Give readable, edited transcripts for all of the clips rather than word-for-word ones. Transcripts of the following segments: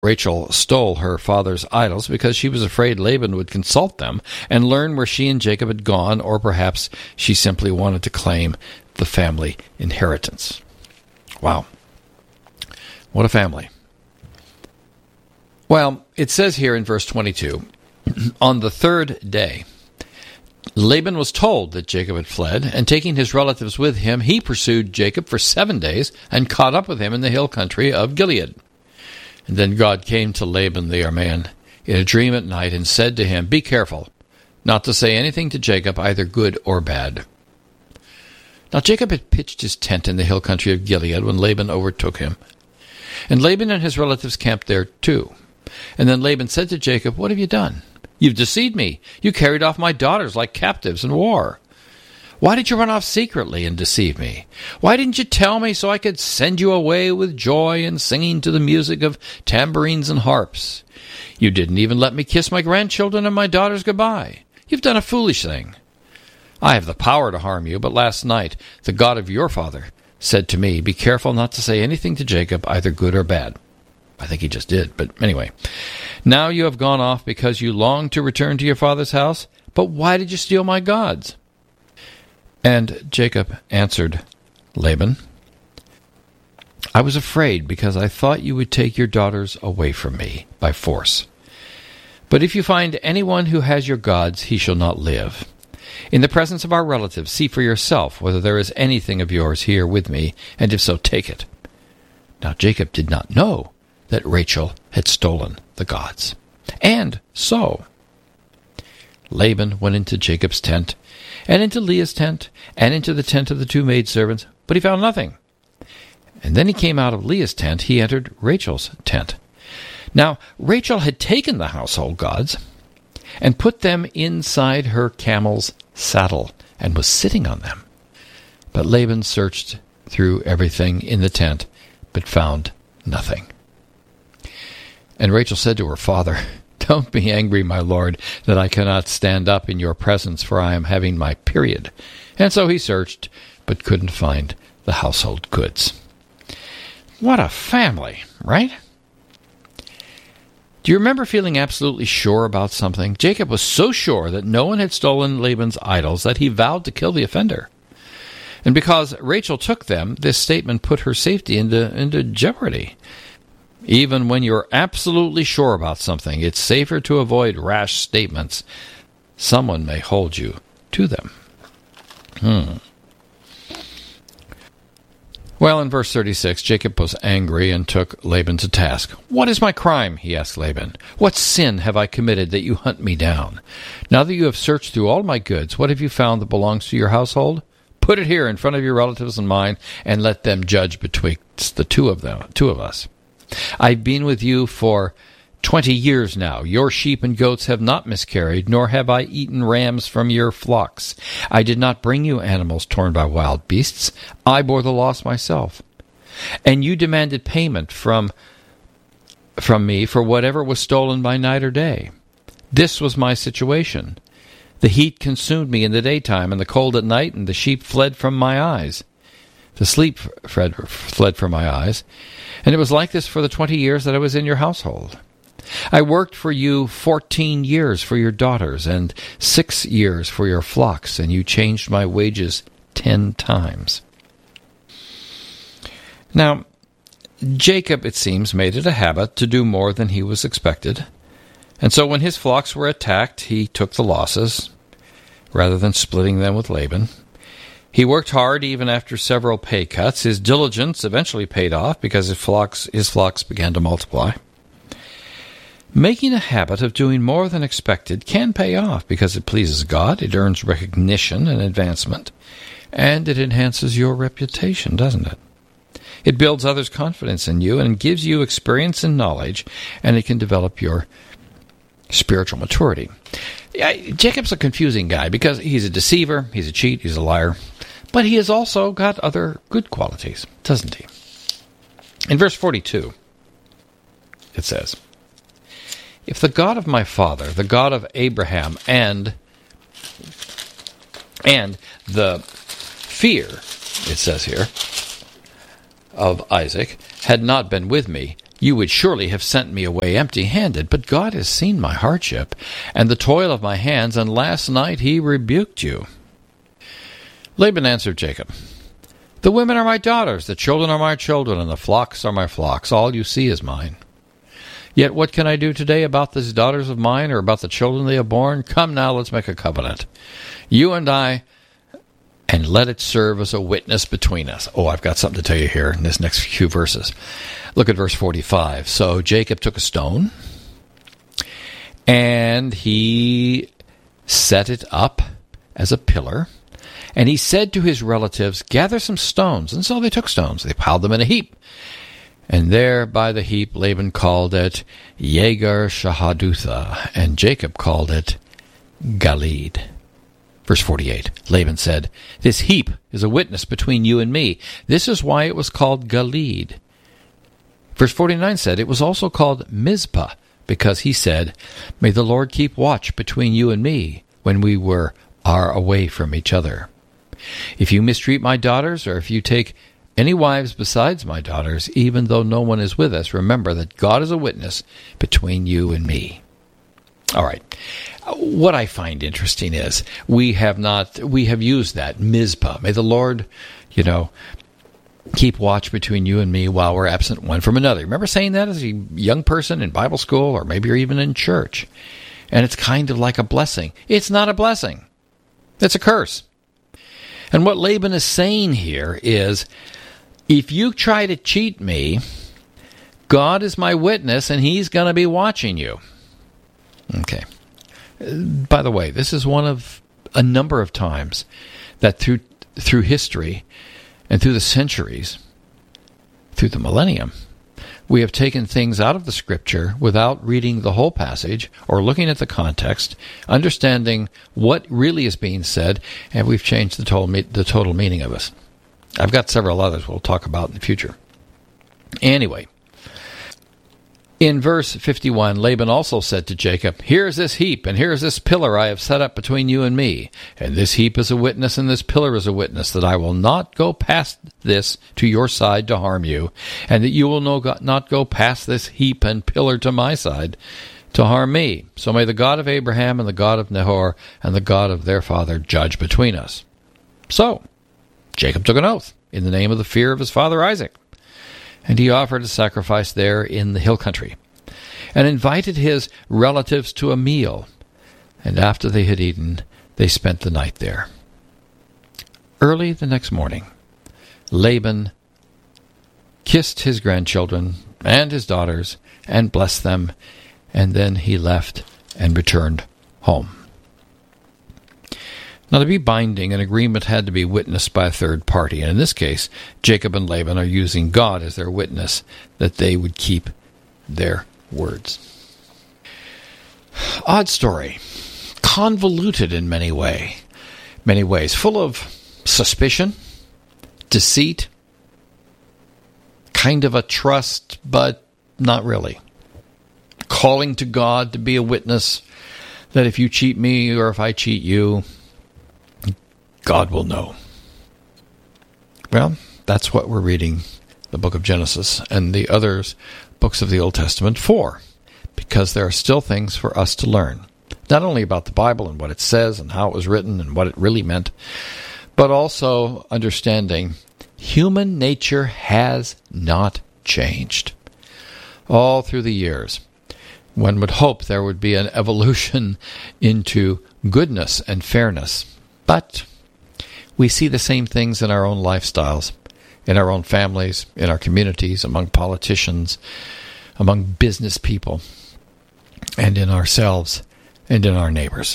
Rachel stole her father's idols because she was afraid Laban would consult them and learn where she and Jacob had gone, or perhaps she simply wanted to claim the family inheritance. Wow. What a family. Well, it says here in verse 22, on the third day, Laban was told that Jacob had fled, and taking his relatives with him, he pursued Jacob for 7 days and caught up with him in the hill country of Gilead. And then God came to Laban the Aramean in a dream at night and said to him, "Be careful not to say anything to Jacob, either good or bad." Now Jacob had pitched his tent in the hill country of Gilead when Laban overtook him. And Laban and his relatives camped there too. And then Laban said to Jacob, "What have you done? You've deceived me. You carried off my daughters like captives in war. Why did you run off secretly and deceive me? Why didn't you tell me so I could send you away with joy and singing to the music of tambourines and harps? You didn't even let me kiss my grandchildren and my daughters goodbye. You've done a foolish thing. I have the power to harm you, but last night the God of your father said to me, 'Be careful not to say anything to Jacob, either good or bad.'" I think he just did, but anyway. "Now you have gone off because you long to return to your father's house, but why did you steal my gods?" And Jacob answered Laban, "I was afraid because I thought you would take your daughters away from me by force. But if you find anyone who has your gods, he shall not live. In the presence of our relatives, see for yourself whether there is anything of yours here with me, and if so, take it." Now Jacob did not know that Rachel had stolen the gods. And so Laban went into Jacob's tent, and into Leah's tent, and into the tent of the 2 maidservants, but he found nothing. And then he came out of Leah's tent, he entered Rachel's tent. Now Rachel had taken the household gods and put them inside her camel's saddle, and was sitting on them. But Laban searched through everything in the tent, but found nothing. And Rachel said to her father, "Don't be angry, my lord, that I cannot stand up in your presence, for I am having my period." And so he searched, but couldn't find the household goods. What a family, right? Do you remember feeling absolutely sure about something? Jacob was so sure that no one had stolen Laban's idols that he vowed to kill the offender. And because Rachel took them, this statement put her safety into jeopardy. Even when you're absolutely sure about something, it's safer to avoid rash statements. Someone may hold you to them. Well, in verse 36, Jacob was angry and took Laban to task. "What is my crime?" he asked Laban. "What sin have I committed that you hunt me down? Now that you have searched through all my goods, what have you found that belongs to your household? Put it here in front of your relatives and mine, and let them judge betwixt the two of us. I've been with you for 20 years now. Your sheep and goats have not miscarried, nor have I eaten rams from your flocks. I did not bring you animals torn by wild beasts. I bore the loss myself. And you demanded payment from me for whatever was stolen by night or day. This was my situation. The heat consumed me in the daytime, and the cold at night, and the sheep fled from my eyes. The sleep fled from my eyes, and it was like this for the 20 years that I was in your household. I worked for you 14 years for your daughters, and 6 years for your flocks, and you changed my wages 10 times. Now, Jacob, it seems, made it a habit to do more than he was expected, and so when his flocks were attacked, he took the losses, rather than splitting them with Laban. He worked hard even after several pay cuts. His diligence eventually paid off because his flocks began to multiply. Making a habit of doing more than expected can pay off because it pleases God, it earns recognition and advancement, and it enhances your reputation, doesn't it? It builds others' confidence in you and gives you experience and knowledge, and it can develop your spiritual maturity. Yeah, Jacob's a confusing guy because he's a deceiver, he's a cheat, he's a liar, but he has also got other good qualities, doesn't he? In verse 42, it says, "If the God of my father, the God of Abraham, and the fear," it says here, "of Isaac had not been with me, you would surely have sent me away empty-handed, but God has seen my hardship and the toil of my hands, and last night he rebuked you." Laban answered Jacob, "The women are my daughters, the children are my children, and the flocks are my flocks. All you see is mine. Yet what can I do today about these daughters of mine, or about the children they have borne? Come now, let's make a covenant, you and I, and let it serve as a witness between us." Oh, I've got something to tell you here in this next few verses. Look at verse 45. "So Jacob took a stone, and he set it up as a pillar, and he said to his relatives, 'Gather some stones.' And so they took stones. They piled them in a heap. And there by the heap Laban called it Yegar Shahadutha, and Jacob called it Galeed." Verse 48, Laban said, "This heap is a witness between you and me. This is why it was called Galeed." Verse 49 said, "It was also called Mizpah, because he said, 'May the Lord keep watch between you and me when we are away from each other. If you mistreat my daughters, or if you take any wives besides my daughters, even though no one is with us, remember that God is a witness between you and me.'" All right. What I find interesting is we have used that Mizpah. May the Lord, keep watch between you and me while we're absent one from another. Remember saying that as a young person in Bible school, or maybe you're even in church? And it's kind of like a blessing. It's not a blessing. It's a curse. And what Laban is saying here is, if you try to cheat me, God is my witness, and he's going to be watching you. Okay. By the way, this is one of a number of times that through history and through the centuries, through the millennium, we have taken things out of the Scripture without reading the whole passage or looking at the context, understanding what really is being said, and we've changed the total meaning of it. I've got several others we'll talk about in the future. Anyway, in verse 51, Laban also said to Jacob, "Here is this heap, and here is this pillar I have set up between you and me. And this heap is a witness, and this pillar is a witness, that I will not go past this to your side to harm you, and that you will not go past this heap and pillar to my side to harm me. So may the God of Abraham and the God of Nahor and the God of their father judge between us." So Jacob took an oath in the name of the fear of his father Isaac, and he offered a sacrifice there in the hill country, and invited his relatives to a meal. And after they had eaten, they spent the night there. Early the next morning, Laban kissed his grandchildren and his daughters and blessed them, and then he left and returned home. Now, to be binding, an agreement had to be witnessed by a third party, and in this case, Jacob and Laban are using God as their witness that they would keep their words. Odd story. Convoluted in many ways, full of suspicion, deceit, kind of a trust, but not really. Calling to God to be a witness that if you cheat me or if I cheat you, God will know. Well, that's what we're reading the book of Genesis and the other books of the Old Testament for, because there are still things for us to learn, not only about the Bible and what it says and how it was written and what it really meant, but also understanding human nature has not changed. All through the years, one would hope there would be an evolution into goodness and fairness, but we see the same things in our own lifestyles, in our own families, in our communities, among politicians, among business people, and in ourselves and in our neighbors.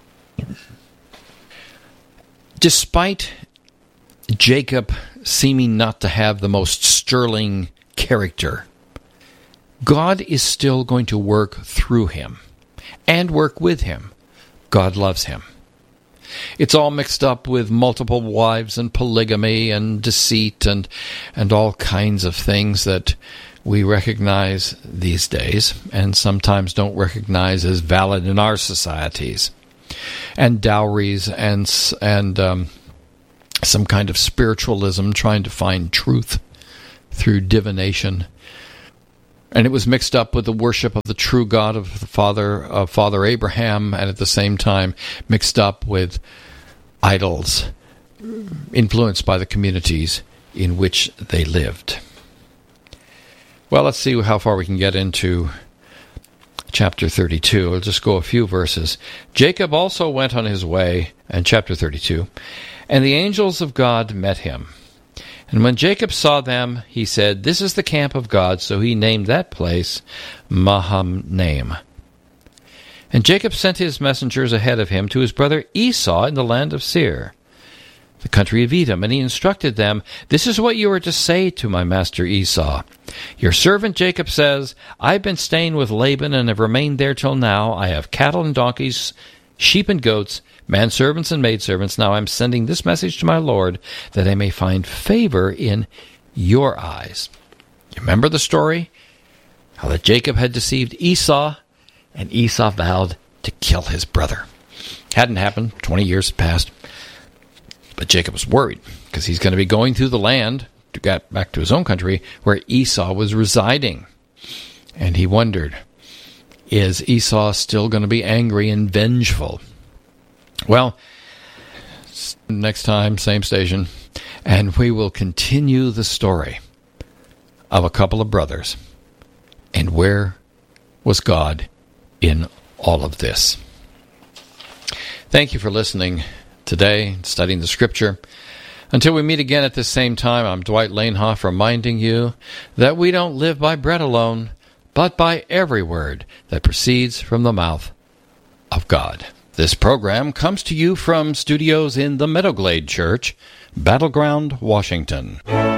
Despite Jacob seeming not to have the most sterling character, God is still going to work through him and work with him. God loves him. It's all mixed up with multiple wives and polygamy and deceit and all kinds of things that we recognize these days and sometimes don't recognize as valid in our societies. And dowries and some kind of spiritualism trying to find truth through divination. And it was mixed up with the worship of the true God of the Father Abraham, and at the same time mixed up with idols influenced by the communities in which they lived. Well, let's see how far we can get into chapter 32. I'll just go a few verses. Jacob also went on his way, and chapter 32, and the angels of God met him. And when Jacob saw them, he said, "This is the camp of God." So he named that place Mahanaim. And Jacob sent his messengers ahead of him to his brother Esau in the land of Seir, the country of Edom, and he instructed them, "This is what you are to say to my master Esau. Your servant Jacob says, I've been staying with Laban and have remained there till now. I have cattle and donkeys, sheep and goats, manservants and maidservants. Now I'm sending this message to my Lord, that I may find favor in your eyes." You remember the story? How that Jacob had deceived Esau, and Esau vowed to kill his brother. Hadn't happened. 20 years had passed. But Jacob was worried, because he's going to be going through the land to get back to his own country where Esau was residing. And he wondered, is Esau still going to be angry and vengeful? Well, next time, same station, and we will continue the story of a couple of brothers. And where was God in all of this? Thank you for listening today, studying the Scripture. Until we meet again at this same time, I'm Dwight Lanehoff, reminding you that we don't live by bread alone, but by every word that proceeds from the mouth of God. This program comes to you from studios in the Meadowglade Church, Battleground, Washington.